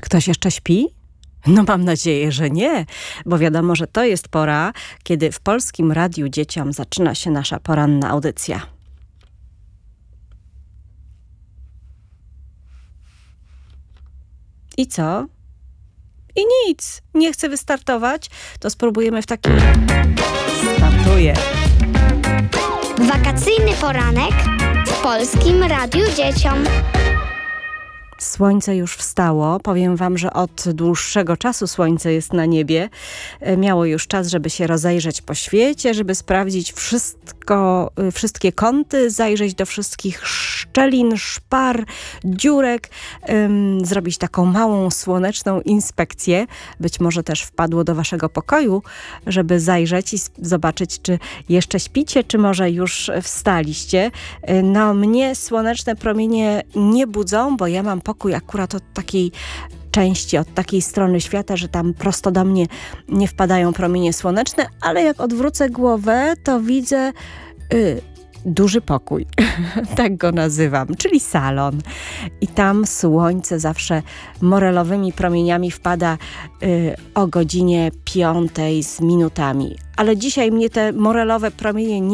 Ktoś jeszcze śpi? No mam nadzieję, że nie, bo wiadomo, że to jest pora, kiedy w Polskim Radiu Dzieciom zaczyna się nasza poranna audycja. I co? I nic. Nie chce wystartować? To spróbujemy w takim... Startuję. Wakacyjny poranek w Polskim Radiu Dzieciom. Słońce już wstało. Powiem wam, że od dłuższego czasu słońce jest na niebie. Miało już czas, żeby się rozejrzeć po świecie, żeby sprawdzić wszystkie kąty, zajrzeć do wszystkich szczelin, szpar, dziurek, zrobić taką małą słoneczną inspekcję. Być może też wpadło do waszego pokoju, żeby zajrzeć i zobaczyć, czy jeszcze śpicie, czy może już wstaliście. No mnie słoneczne promienie nie budzą, bo ja mam pokój akurat od takiej części, od takiej strony świata, że tam prosto do mnie nie wpadają promienie słoneczne, ale jak odwrócę głowę, to widzę duży pokój, tak go nazywam, czyli salon. I tam słońce zawsze morelowymi promieniami wpada o godzinie 5 z minutami. Ale dzisiaj mnie te morelowe promienie